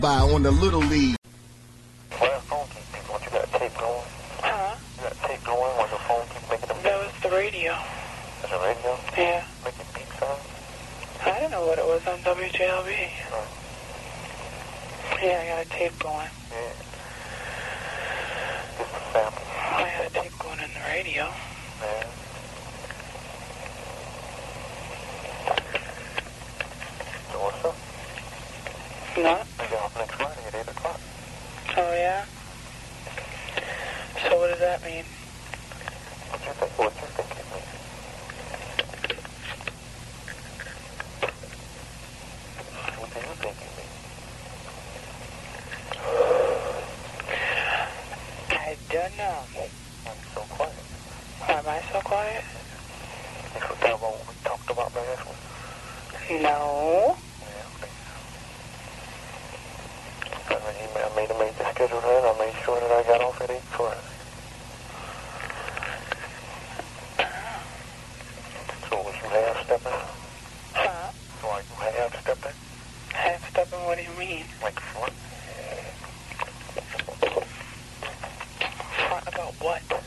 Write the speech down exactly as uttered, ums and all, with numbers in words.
By on the Little League. Why the phone keep beeping? What, you got tape going? Huh? You got tape going while the phone keeps making them beep? That was the radio. That's a radio? Yeah. Making beep sounds? I don't know what it was on W J L B. Oh. Yeah, I got a tape going. Yeah. Just a sample. I had a tape going in the radio. Yeah. So what's up? No? I get off next Friday at eight o'clock. Oh, yeah? So what does that mean? What you think? What you think it means? What do you think it means? I don't know. I'm so quiet. Am I so quiet? You forgot about what we talked about last week? No. Yeah, okay. I made, I made, I made the schedule then. I made sure that I got off at eight Friday. So was you half-stepping? Huh? So are you half-stepping? Half-stepping, what do you mean? Like front? Front about what?